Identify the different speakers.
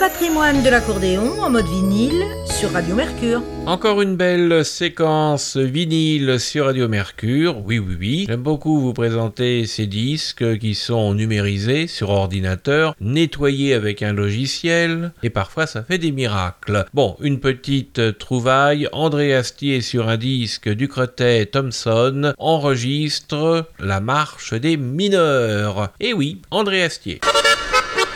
Speaker 1: patrimoine de l'accordéon en mode vinyle sur Radio Mercure.
Speaker 2: Encore une belle séquence vinyle sur Radio Mercure. Oui. J'aime beaucoup vous présenter ces disques qui sont numérisés sur ordinateur, nettoyés avec un logiciel, et parfois ça fait des miracles. Bon, une petite trouvaille, André Astier sur un disque du Cretet Thompson enregistre la marche des mineurs. Et oui, André Astier.